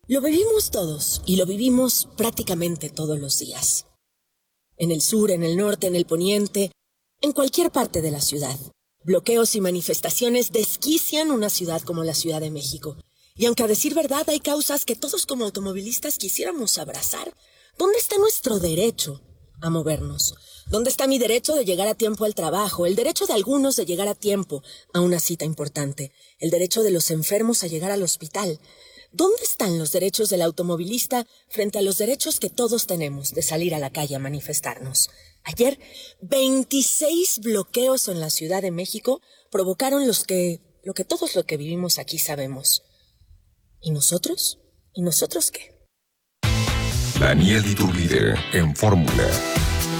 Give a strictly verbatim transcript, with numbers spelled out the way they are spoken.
Lo vivimos todos y lo vivimos prácticamente todos los días. En el sur, en el norte, en el poniente, en cualquier parte de la ciudad. Bloqueos y manifestaciones desquician una ciudad como la Ciudad de México. Y aunque a decir verdad hay causas que todos como automovilistas quisiéramos abrazar, ¿dónde está nuestro derecho a movernos? ¿Dónde está mi derecho de llegar a tiempo al trabajo? El derecho de algunos de llegar a tiempo a una cita importante. El derecho de los enfermos a llegar al hospital. ¿Dónde están los derechos del automovilista frente a los derechos que todos tenemos de salir a la calle a manifestarnos? Ayer, veintiséis bloqueos en la Ciudad de México provocaron los que, lo que todos los que vivimos aquí sabemos. ¿Y nosotros? ¿Y nosotros qué? Daniel Iturbide en Fórmula.